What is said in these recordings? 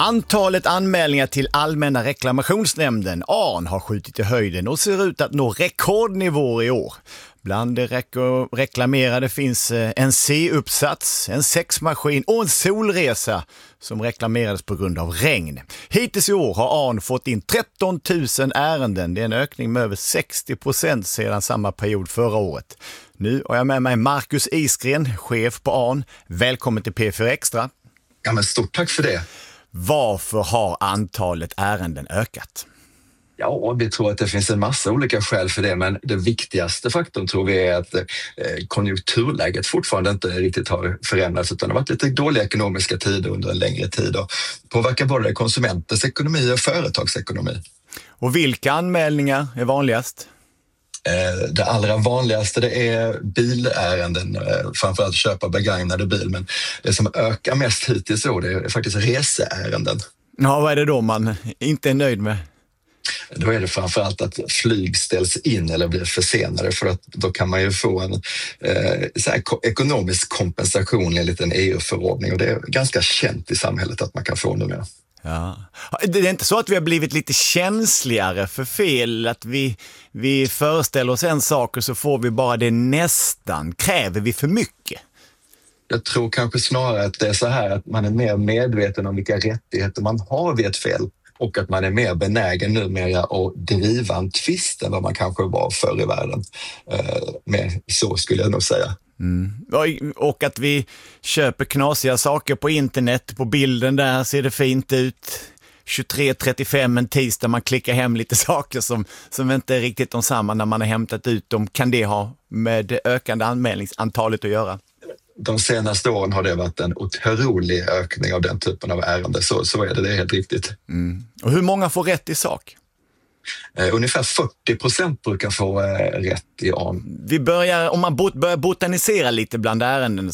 Antalet anmälningar till Allmänna reklamationsnämnden, ARN, har skjutit i höjden och ser ut att nå rekordnivåer i år. Bland det reklamerade finns en C-uppsats, en sexmaskin och en solresa som reklamerades på grund av regn. Hittills i år har ARN fått in 13 000 ärenden. Det är en ökning med över 60% sedan samma period förra året. Nu har jag med mig Marcus Isgren, chef på ARN. Välkommen till P4 Extra. Ja, men stort tack för det. Varför har antalet ärenden ökat? Ja, vi tror att det finns en massa olika skäl för det, men det viktigaste faktorn tror vi är att konjunkturläget fortfarande inte riktigt har förändrats, utan det har varit lite dåliga ekonomiska tider under en längre tid och påverkar både konsumenters ekonomi och företagsekonomi. Och vilka anmälningar är vanligast? Det allra vanligaste det är bilärenden, framförallt köpa begagnade bil, men det som ökar mest hittills då, det är faktiskt reseärenden. Ja, vad är det då man inte är nöjd med? Då är det framförallt att flyg ställs in eller blir försenade, för att då kan man ju få en så här ekonomisk kompensation enligt en EU-förordning, och det är ganska känt i samhället att man kan få det med. Ja. Det är inte så att vi har blivit lite känsligare för fel, att vi föreställer oss en sak och så får vi bara det nästan. Kräver vi för mycket? Jag tror kanske snarare att det är så här att man är mer medveten om vilka rättigheter man har vid ett fel, och att man är mer benägen numera att driva en tvist än vad man kanske var förr i världen. Men så skulle jag nog säga. Mm. Och att vi köper knasiga saker på internet. På bilden där ser det fint ut. 23:35 en tisdag, man klickar hem lite saker som inte är riktigt de samma när man har hämtat ut dem. Kan det ha med ökande anmälningsantalet att göra? De senaste åren har det varit en otrolig ökning av den typen av ärenden. Så är det är helt riktigt. Mm. Och hur många får rätt i sak? Ungefär 40% brukar få rätt i ARN. Om man börjar botanisera lite bland ärenden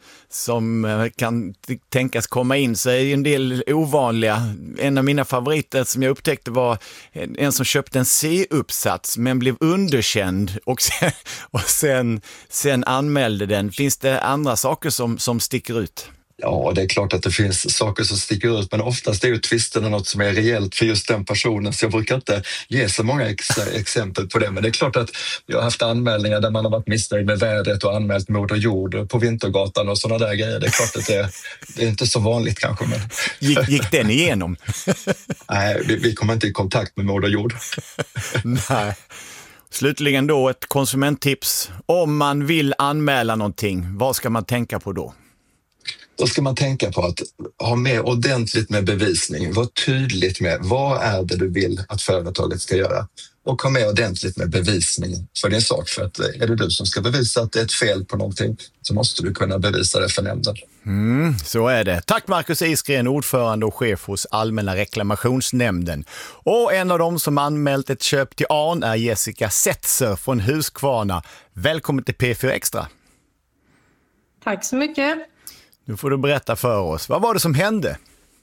som kan tänkas komma in, så är det en del ovanliga. En av mina favoriter som jag upptäckte var en som köpte en C-uppsats men blev underkänd och sen anmälde den. Finns det andra saker som sticker ut? Ja, det är klart att det finns saker som sticker ut, men oftast är ju tvisten något som är rejält för just den personen, så jag brukar inte ge så många exempel på det. Men det är klart att jag har haft anmälningar där man har varit missnöjd med vädret och anmält Moder Jord på Vintergatan och sådana där grejer. Det är klart att det är inte så vanligt kanske. Men... Gick den igenom? Nej, vi kommer inte i kontakt med Moder Jord. Nej. Slutligen då ett konsumenttips. Om man vill anmäla någonting, vad ska man tänka på då? Då ska man tänka på att ha med ordentligt med bevisning. Var tydligt med vad är det du vill att företaget ska göra. Och ha med ordentligt med bevisning för din sak. För att är det du som ska bevisa att det är ett fel på någonting, så måste du kunna bevisa det för nämnden. Så är det. Tack Marcus Isgren, ordförande och chef hos Allmänna reklamationsnämnden. Och en av dem som anmält ett köp till ARN är Jessica Setzer från Huskvarna. Välkommen till P4 Extra. Tack så mycket. Nu får du berätta för oss. Vad var det som hände?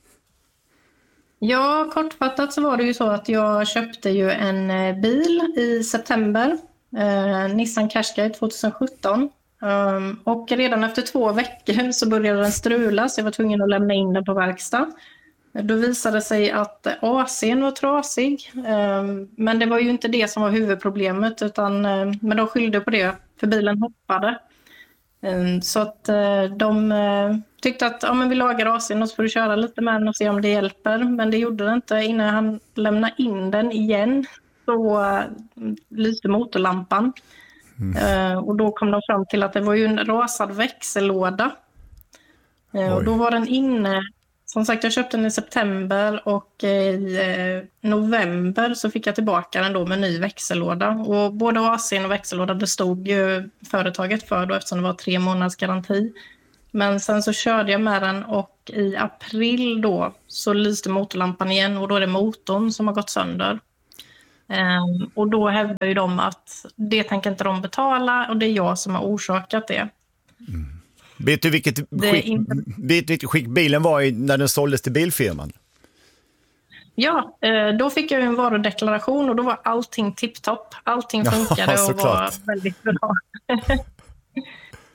Ja, kortfattat så var det ju så att jag köpte ju en bil i september. Nissan Qashqai 2017. Och redan efter 2 veckor så började den strula, så jag var tvungen att lämna in den på verkstad. Då visade det sig att AC:n var trasig. Men det var ju inte det som var huvudproblemet, men de skyllde på det för bilen hoppade. Så att de tyckte att men vi lagar AC:n och så får du köra lite med den och se om det hjälper. Men det gjorde det inte. Innan han lämnade in den igen så lyste motorlampan. Och då kom de fram till att det var ju en rasad växellåda. Och då var den inne. Som sagt, jag köpte den i september och i november så fick jag tillbaka den då med ny växellåda. Och både AC:n och växellåda bestod ju företaget för då, eftersom det var 3 månaders garanti. Men sen så körde jag med den och i april då så lyste motorlampan igen, och då är det motorn som har gått sönder. Och då hävdar ju de att det tänker inte de betala och det är jag som har orsakat det. Vet du vilket skick bilen var i när den såldes till bilfirman? Ja, då fick jag en varudeklaration och då var allting tipptopp. Allting funkade och var väldigt bra.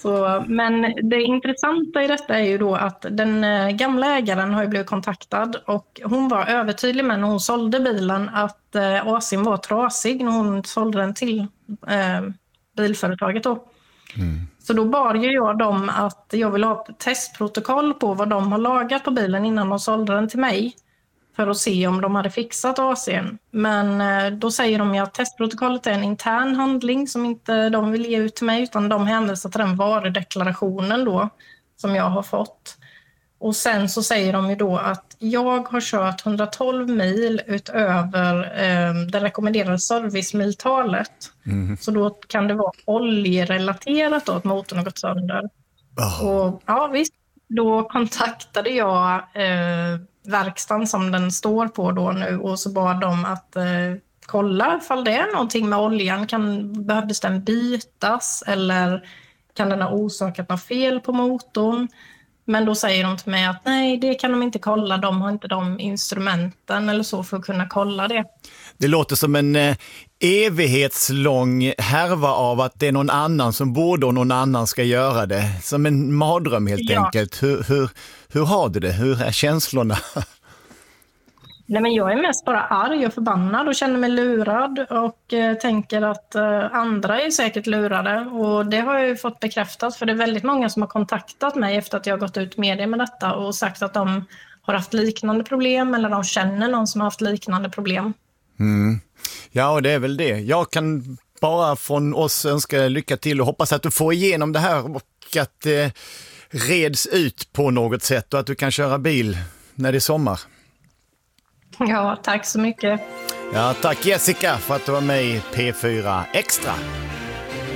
Så, men det intressanta i detta är ju då att den gamla ägaren har ju blivit kontaktad och hon var övertydlig med när hon sålde bilen att AC:n var trasig när hon sålde den till bilföretaget då. Så då bar ju jag dem att jag vill ha ett testprotokoll på vad de har lagat på bilen innan de sålde den till mig för att se om de hade fixat AC:n. Men då säger de ju att testprotokollet är en intern handling som inte de vill ge ut till mig, utan de hänvisar till den varudeklarationen då som jag har fått. Och sen så säger de ju då att jag har kört 112 mil utöver det rekommenderade servicemiltalet. Så då kan det vara oljerelaterat då att motorn har gått sönder. Och ja visst, då kontaktade jag verkstaden som den står på då nu och så bad de att kolla ifall det är någonting med oljan. Behövdes den bytas eller kan den ha orsakat något fel på motorn? Men då säger de till mig att nej, det kan de inte kolla. De har inte de instrumenten eller så för att kunna kolla det. Det låter som en evighetslång härva av att det är någon annan som borde och någon annan ska göra det. Som en mardröm helt enkelt. Hur har du det? Hur är känslorna? Nej, men jag är mest bara arg och förbannad och känner mig lurad och tänker att andra är säkert lurade. Och det har jag ju fått bekräftat, för det är väldigt många som har kontaktat mig efter att jag har gått ut media med detta och sagt att de har haft liknande problem eller de känner någon som har haft liknande problem. Ja, och det är väl det. Jag kan bara från oss önska lycka till och hoppas att du får igenom det här och att det reds ut på något sätt och att du kan köra bil när det är sommar. Ja, tack så mycket. Ja, tack Jessica för att du var med i P4 Extra.